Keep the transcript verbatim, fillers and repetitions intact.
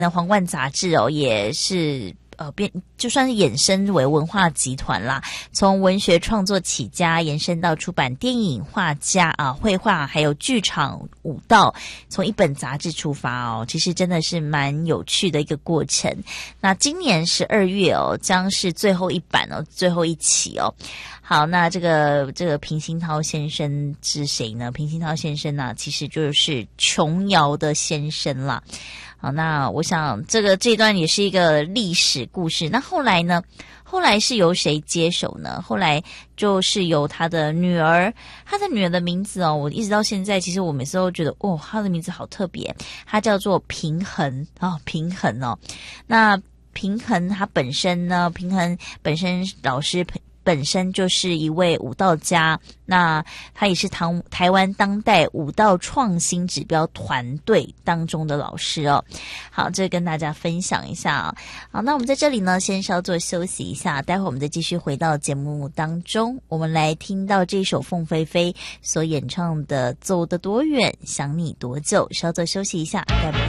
那皇冠杂志哦，也是呃变就算是衍生为文化集团啦，从文学创作起家，延伸到出版电影、画家啊、绘画，还有剧场、舞蹈，从一本杂志出发哦，其实真的是蛮有趣的一个过程。那今年十二月哦，将是最后一版哦，最后一期哦。好，那这个这个平鑫涛先生是谁呢？平鑫涛先生呢、啊，其实就是琼瑶的先生啦。好，那我想这个这段也是一个历史故事。那后来呢？后来是由谁接手呢？后来就是由他的女儿，他的女儿的名字哦，我一直到现在，其实我每次都觉得，哦，他的名字好特别，他叫做平衡哦，平衡哦。那平衡他本身呢，平衡本身老师本身就是一位舞蹈家，那他也是台台湾当代舞蹈创新指标团队当中的老师哦。好，这跟大家分享一下啊。好，那我们在这里呢，先稍作休息一下，待会我们再继续回到节目当中，我们来听到这首凤飞飞所演唱的《走得多远，想你多久》。稍作休息一下，待会